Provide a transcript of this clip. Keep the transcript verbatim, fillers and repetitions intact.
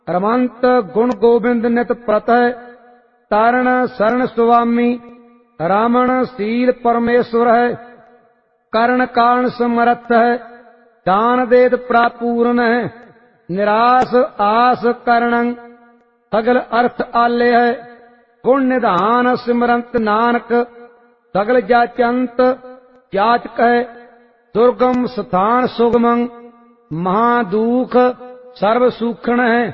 रमंत गुण गोबिंद नित प्रतः तारण शरण स्वामी रामण शील परमेश्वर है कर्ण कारण समर्थ है दान देत प्रापूर्ण है निराश आस करणं सगल अर्थ आले है गुण निधान सिमरंत नानक सगल जाचंत जाचक है दुर्गम स्थान सुगमं महादुख सर्व सूखण है